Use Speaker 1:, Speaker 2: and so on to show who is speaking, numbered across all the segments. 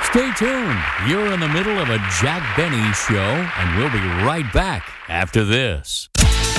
Speaker 1: Stay tuned. You're in the middle of a Jack Benny show, and we'll be right back after this.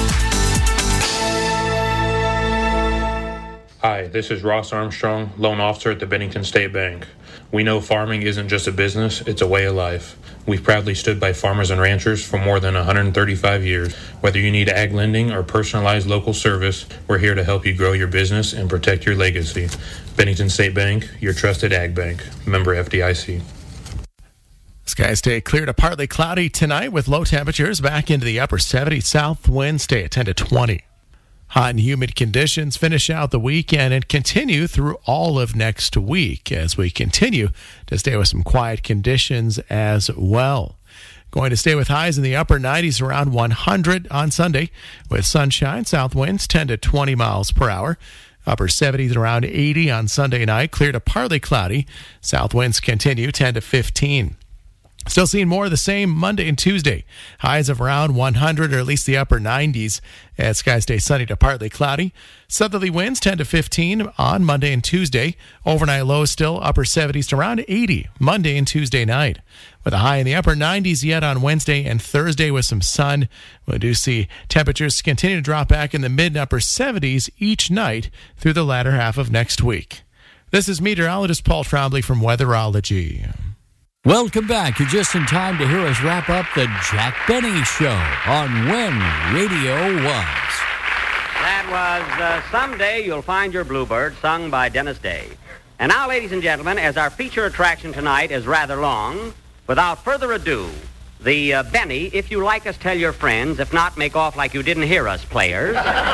Speaker 2: Hi, this is Ross Armstrong, loan officer at the Bennington State Bank. We know farming isn't just a business, it's a way of life. We've proudly stood by farmers and ranchers for more than 135 years. Whether you need ag lending or personalized local service, we're here to help you grow your business and protect your legacy. Bennington State Bank, your trusted ag bank. Member FDIC.
Speaker 3: Skies stay clear to partly cloudy tonight with low temperatures back into the upper 70s. South winds stay at 10 to 20. Hot and humid conditions finish out the weekend and continue through all of next week as we continue to stay with some quiet conditions as well. Going to stay with highs in the upper 90s around 100 on Sunday with sunshine, south winds 10 to 20 miles per hour. Upper 70s around 80 on Sunday night, clear to partly cloudy. South winds continue 10 to 15. Still seeing more of the same Monday and Tuesday. Highs of around 100 or at least the upper 90s as skies stay sunny to partly cloudy. Southerly winds 10 to 15 on Monday and Tuesday. Overnight lows still upper 70s to around 80 Monday and Tuesday night. With a high in the upper 90s yet on Wednesday and Thursday with some sun. We do see temperatures continue to drop back in the mid and upper 70s each night through the latter half of next week. This is meteorologist Paul Trombley from Weatherology.
Speaker 1: Welcome back. You're just in time to hear us wrap up the Jack Benny Show on When Radio Was.
Speaker 4: That was Someday You'll Find Your Bluebird, sung by Dennis Day. And now, ladies and gentlemen, as our feature attraction tonight is rather long, without further ado, the Benny, If You Like Us, Tell Your Friends, If Not, Make Off Like You Didn't Hear Us players,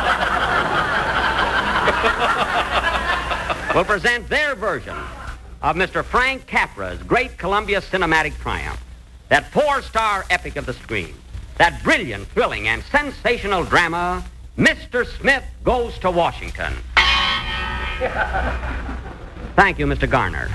Speaker 4: will present their version of Mr. Frank Capra's great Columbia cinematic triumph, that four-star epic of the screen, that brilliant, thrilling, and sensational drama, Mr. Smith Goes to Washington. Thank you, Mr. Garner.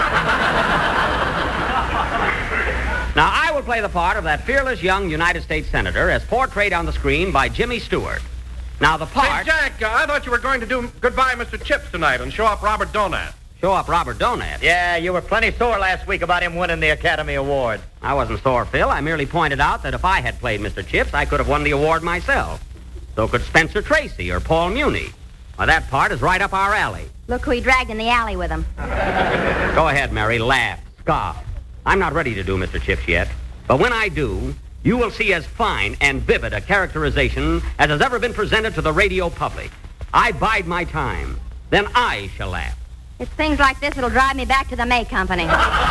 Speaker 4: Now, I will play the part of that fearless young United States Senator as portrayed on the screen by Jimmy Stewart. Now, the part...
Speaker 5: Hey, Jack, I thought you were going to do Goodbye, Mr. Chips tonight and show up Robert Donat.
Speaker 4: Show up Robert Donat?
Speaker 6: Yeah, you were plenty sore last week about him winning the Academy Award.
Speaker 4: I wasn't sore, Phil. I merely pointed out that if I had played Mr. Chips, I could have won the award myself. So could Spencer Tracy or Paul Muni. Well, that part is right up our alley.
Speaker 7: Look who he dragged in the alley with him.
Speaker 4: Go ahead, Mary. Laugh. Scoff. I'm not ready to do Mr. Chips yet. But when I do, you will see as fine and vivid a characterization as has ever been presented to the radio public. I bide my time. Then I shall laugh.
Speaker 7: It's things like this that'll drive me back to the May Company.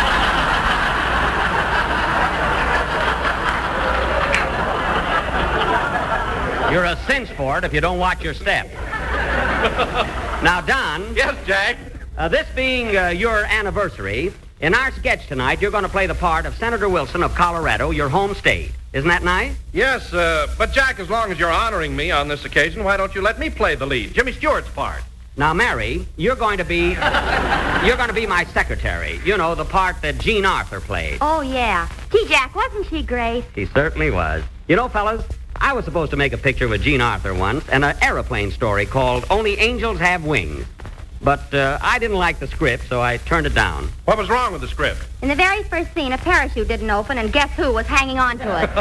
Speaker 4: You're a cinch for it if you don't watch your step. Now, Don.
Speaker 5: Yes, Jack?
Speaker 4: This being your anniversary, in our sketch tonight, you're going to play the part of Senator Wilson of Colorado, your home state. Isn't that nice?
Speaker 5: Yes, but Jack, as long as you're honoring me on this occasion, why don't you let me play the lead? Jimmy Stewart's part.
Speaker 4: Now, Mary, you're going to be my secretary. You know, the part that Jean Arthur played.
Speaker 7: Oh, yeah. Gee, Jack, wasn't she great?
Speaker 4: She certainly was. You know, fellas, I was supposed to make a picture with Jean Arthur once and an aeroplane story called Only Angels Have Wings. But I didn't like the script, so I turned it down.
Speaker 5: What was wrong with the script?
Speaker 7: In the very first scene, a parachute didn't open, and guess who was hanging on to it?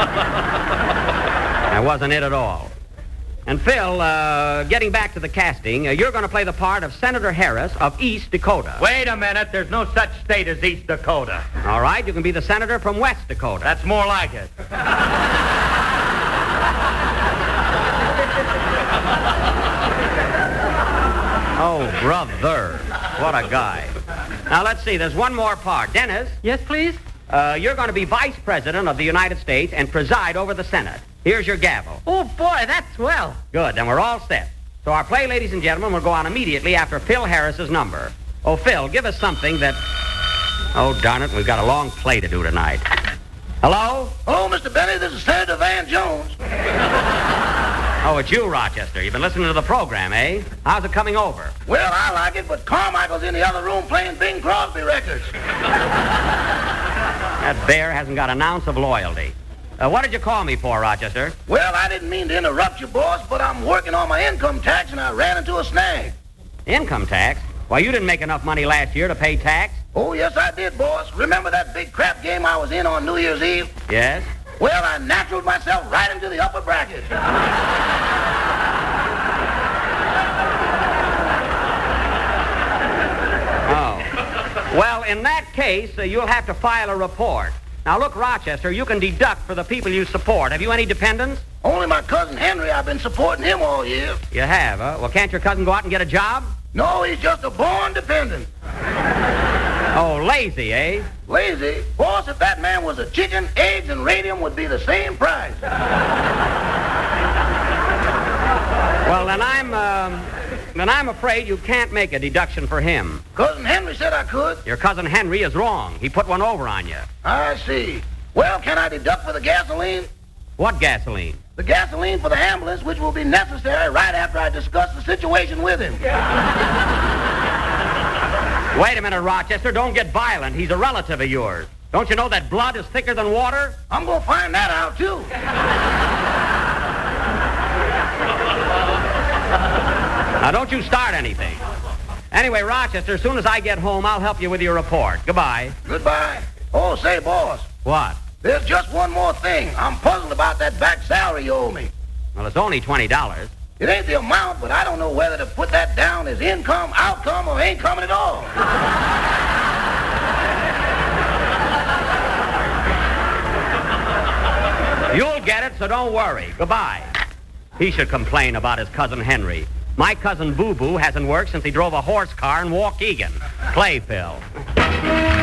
Speaker 4: That wasn't it at all. And Phil, getting back to the casting, you're going to play the part of Senator Harris of East Dakota.
Speaker 6: Wait a minute. There's no such state as East Dakota.
Speaker 4: All right, you can be the senator from West Dakota.
Speaker 6: That's more like it.
Speaker 4: Oh, brother. What a guy. Now, let's see. There's one more part. Dennis?
Speaker 8: Yes, please?
Speaker 4: You're going to be Vice President of the United States and preside over the Senate. Here's your gavel.
Speaker 8: Oh, boy, that's swell.
Speaker 4: Good, then we're all set. So our play, ladies and gentlemen, will go on immediately after Phil Harris's number. Oh, Phil, give us something that... Oh, darn it, we've got a long play to do tonight. Hello?
Speaker 9: Hello, Mr. Benny. This is Senator Van Jones.
Speaker 4: Oh, it's you, Rochester. You've been listening to the program, eh? How's it coming over?
Speaker 9: Well, I like it, but Carmichael's in the other room playing Bing Crosby records.
Speaker 4: That bear hasn't got an ounce of loyalty. What did you call me for, Rochester?
Speaker 9: Well, I didn't mean to interrupt you, boss, but I'm working on my income tax, and I ran into a snag.
Speaker 4: Income tax? Why, you didn't make enough money last year to pay tax.
Speaker 9: Oh, yes, I did, boss. Remember that big crap game I was in on New Year's Eve?
Speaker 4: Yes?
Speaker 9: Well, I naturaled myself right into the upper bracket.
Speaker 4: Oh. Well, in that case, you'll have to file a report. Now, look, Rochester, you can deduct for the people you support. Have you any dependents?
Speaker 9: Only my cousin Henry. I've been supporting him all year.
Speaker 4: You have, huh? Well, can't your cousin go out and get a job?
Speaker 9: No, he's just a born dependent.
Speaker 4: Oh, lazy, eh?
Speaker 9: Lazy? Boss, if that man was a chicken, eggs and radium would be the same price.
Speaker 4: Well, then I'm afraid you can't make a deduction for him.
Speaker 9: Cousin Henry said I could.
Speaker 4: Your cousin Henry is wrong. He put one over on you.
Speaker 9: I see. Well, can I deduct for the gasoline?
Speaker 4: What gasoline?
Speaker 9: The gasoline for the ambulance, which will be necessary right after I discuss the situation with him.
Speaker 4: Wait a minute, Rochester. Don't get violent. He's a relative of yours. Don't you know that blood is thicker than water?
Speaker 9: I'm going to find that out, too.
Speaker 4: Now, don't you start anything. Anyway, Rochester, as soon as I get home, I'll help you with your report. Goodbye.
Speaker 9: Goodbye. Oh, say, boss.
Speaker 4: What?
Speaker 9: There's just one more thing. I'm puzzled about that back salary you owe me.
Speaker 4: Well, it's only $20.
Speaker 9: It ain't the amount, but I don't know whether to put that down as income, outcome, or ain't coming at all.
Speaker 4: You'll get it, so don't worry. Goodbye. He should complain about his cousin Henry. My cousin Boo Boo hasn't worked since he drove a horse car in Waukegan. Clayville.